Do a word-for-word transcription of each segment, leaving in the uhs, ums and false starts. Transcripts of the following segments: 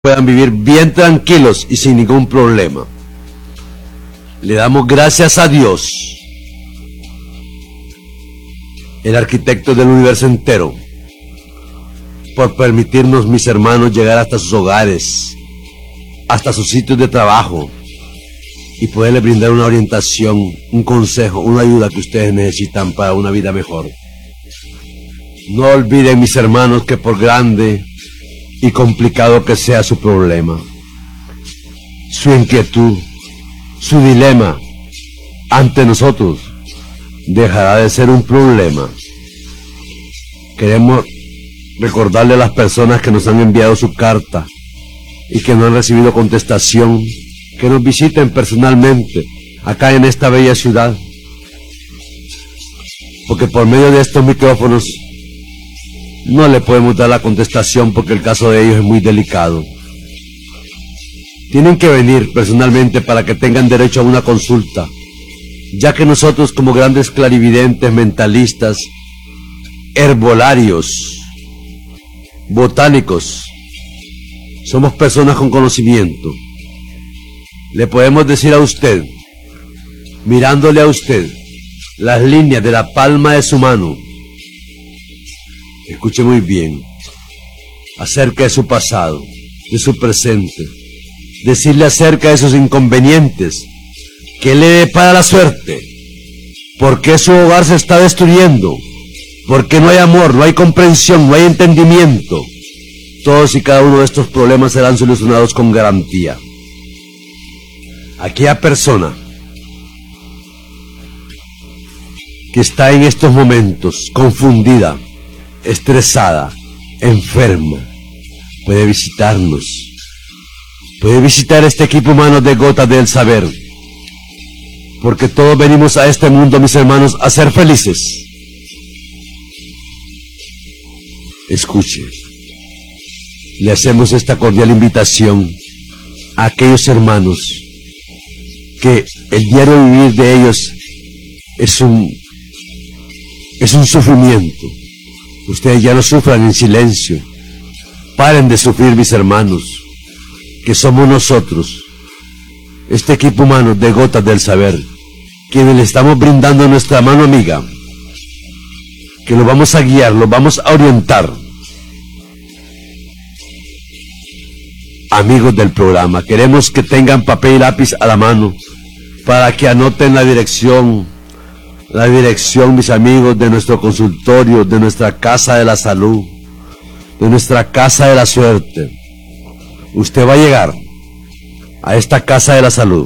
puedan vivir bien tranquilos y sin ningún problema. Le damos gracias a Dios, el arquitecto del universo entero, por permitirnos, mis hermanos, llegar hasta sus hogares, hasta sus sitios de trabajo, y poderles brindar una orientación, un consejo, una ayuda que ustedes necesitan para una vida mejor. No olviden, mis hermanos, que por grande y complicado que sea su problema, su inquietud, su dilema ante nosotros, dejará de ser un problema. Queremos recordarle a las personas que nos han enviado su carta y que no han recibido contestación, que nos visiten personalmente acá en esta bella ciudad, porque por medio de estos micrófonos no le podemos dar la contestación, porque el caso de ellos es muy delicado. Tienen que venir personalmente para que tengan derecho a una consulta, ya que nosotros, como grandes clarividentes, mentalistas, herbolarios, botánicos, somos personas con conocimiento. Le podemos decir a usted, mirándole a usted, las líneas de la palma de su mano, escuche muy bien, acerca de su pasado, de su presente, decirle acerca de sus inconvenientes, que le depara la suerte, por qué su hogar se está destruyendo, por qué no hay amor, no hay comprensión, no hay entendimiento. Todos y cada uno de estos problemas serán solucionados con garantía. Aquella persona que está en estos momentos confundida, estresada, enferma, puede visitarnos, puede visitar este equipo humano de Gotas del Saber, porque todos venimos a este mundo, mis hermanos, a ser felices. Escuche, le hacemos esta cordial invitación a aquellos hermanos que el diario vivir de ellos es un, es un sufrimiento. Ustedes ya no sufran en silencio. Paren de sufrir, mis hermanos, que somos nosotros, este equipo humano de Gotas del Saber, quienes le estamos brindando nuestra mano amiga, que lo vamos a guiar, lo vamos a orientar. Amigos del programa, queremos que tengan papel y lápiz a la mano para que anoten la dirección, la dirección, mis amigos, de nuestro consultorio, de nuestra casa de la salud, de nuestra casa de la suerte. Usted va a llegar a esta casa de la salud,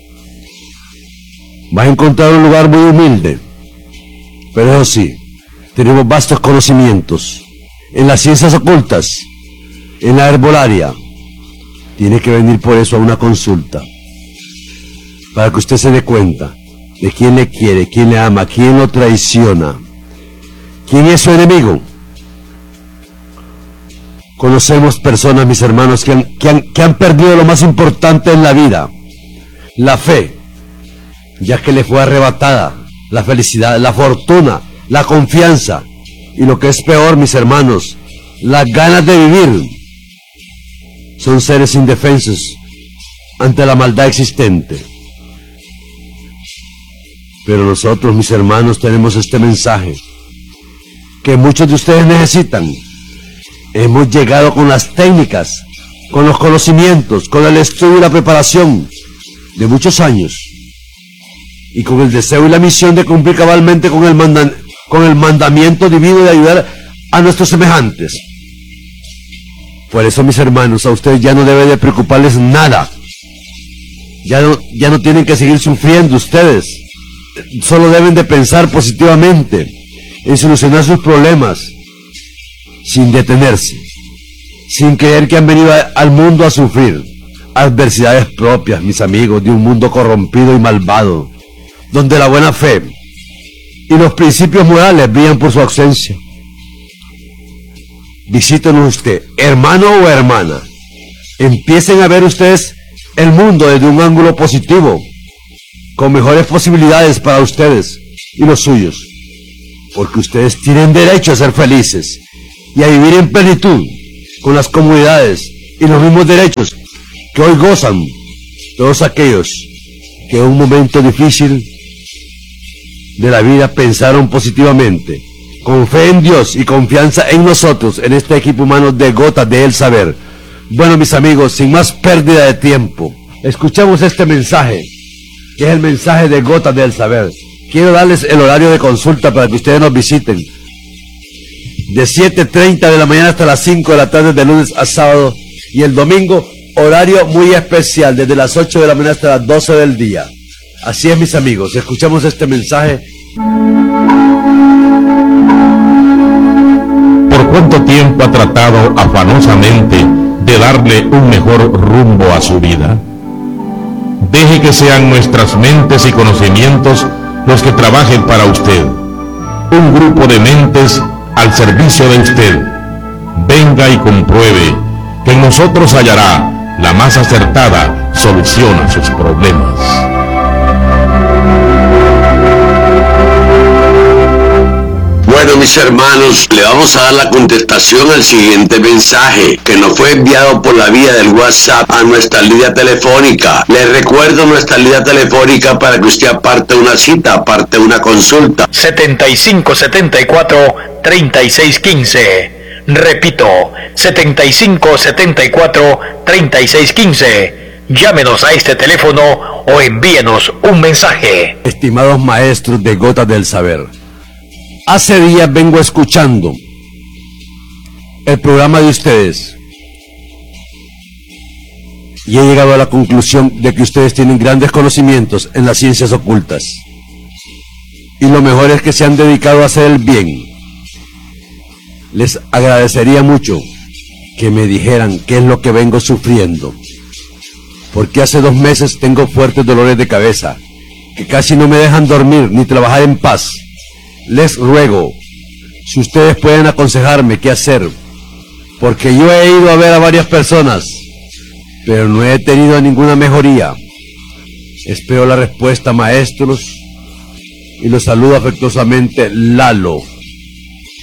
va a encontrar un lugar muy humilde, pero eso sí, tenemos vastos conocimientos en las ciencias ocultas, en la herbolaria. Tiene que venir por eso a una consulta, para que usted se dé cuenta de quién le quiere, quién le ama, quién lo traiciona, quién es su enemigo. Conocemos personas, mis hermanos, que han, que han, que han perdido lo más importante en la vida, la fe, ya que le fue arrebatada la felicidad, la fortuna, la confianza, y lo que es peor, mis hermanos, las ganas de vivir. Son seres indefensos ante la maldad existente. Pero nosotros, mis hermanos, tenemos este mensaje que muchos de ustedes necesitan. Hemos llegado con las técnicas, con los conocimientos, con el estudio y la preparación de muchos años, y con el deseo y la misión de cumplir cabalmente con el, manda con el mandamiento divino de ayudar a nuestros semejantes. Por eso, mis hermanos, a ustedes ya no debe de preocuparles nada. Ya no, ya no tienen que seguir sufriendo ustedes. Solo deben de pensar positivamente en solucionar sus problemas, sin detenerse, sin creer que han venido a, al mundo a sufrir adversidades propias, mis amigos, de un mundo corrompido y malvado, donde la buena fe y los principios morales brillan por su ausencia. Visítenos usted, hermano o hermana. Empiecen a ver ustedes el mundo desde un ángulo positivo, con mejores posibilidades para ustedes y los suyos, porque ustedes tienen derecho a ser felices y a vivir en plenitud, con las comodidades y los mismos derechos que hoy gozan todos aquellos que en un momento difícil de la vida pensaron positivamente, con fe en Dios y confianza en nosotros, en este equipo humano de Gotas del Saber. Bueno, mis amigos, sin más pérdida de tiempo, escuchemos este mensaje, que es el mensaje de Gotas del Saber. Quiero darles el horario de consulta para que ustedes nos visiten. De siete treinta de la mañana hasta las cinco de la tarde, de lunes a sábado. Y el domingo, horario muy especial, desde las ocho de la mañana hasta las doce del día. Así es, mis amigos, escuchamos este mensaje. ¿Por cuánto tiempo ha tratado afanosamente de darle un mejor rumbo a su vida? Deje que sean nuestras mentes y conocimientos los que trabajen para usted. Un grupo de mentes al servicio de usted. Venga y compruebe que en nosotros hallará la más acertada solución a sus problemas. Bueno, mis hermanos, le vamos a dar la contestación al siguiente mensaje que nos fue enviado por la vía del WhatsApp a nuestra línea telefónica. Les recuerdo nuestra línea telefónica para que usted aparte una cita, aparte una consulta. setenta y cinco setenta y cuatro treinta y seis quince. Repito, setenta y cinco setenta y cuatro treinta y seis quince. Llámenos a este teléfono o envíenos un mensaje. Estimados maestros de Gotas del Saber, hace días vengo escuchando el programa de ustedes y he llegado a la conclusión de que ustedes tienen grandes conocimientos en las ciencias ocultas y lo mejor es que se han dedicado a hacer el bien. Les agradecería mucho que me dijeran qué es lo que vengo sufriendo, porque hace dos meses tengo fuertes dolores de cabeza que casi no me dejan dormir ni trabajar en paz. Les ruego, si ustedes pueden aconsejarme qué hacer, porque yo he ido a ver a varias personas, pero no he tenido ninguna mejoría. Espero la respuesta, maestros, y los saludo afectuosamente, Lalo.